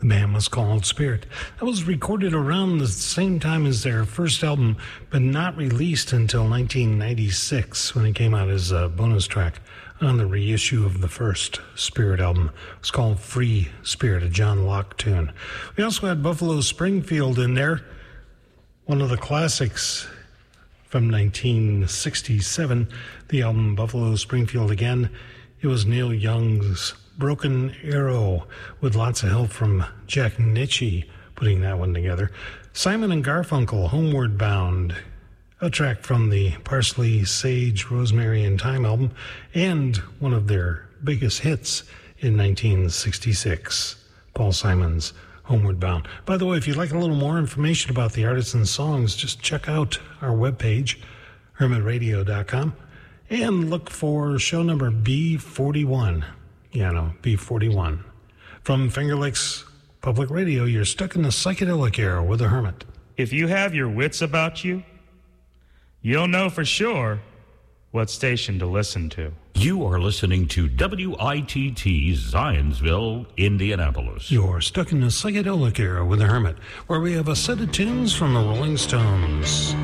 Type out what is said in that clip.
The band was called Spirit. That was recorded around the same time as their first album, but not released until 1996 when it came out as a bonus track on the reissue of the first Spirit album. It was called Free Spirit, a John Locke tune. We also had Buffalo Springfield in there, one of the classics from 1967, the album Buffalo Springfield Again. It was Neil Young's Broken Arrow, with lots of help from Jack Nitzsche putting that one together. Simon and Garfunkel, Homeward Bound, a track from the Parsley, Sage, Rosemary, and Thyme album, and one of their biggest hits in 1966, Paul Simon's Homeward Bound. By the way, if you'd like a little more information about the artists and songs, just check out our webpage, hermitradio.com, and look for show number B41. Yeah, no, B41. From Finger Lakes Public Radio, you're stuck in the psychedelic era with a hermit. If you have your wits about you, you'll know for sure what station to listen to. You are listening to WITT Zionsville, Indianapolis. You're stuck in the psychedelic era with a hermit, where we have a set of tunes from the Rolling Stones.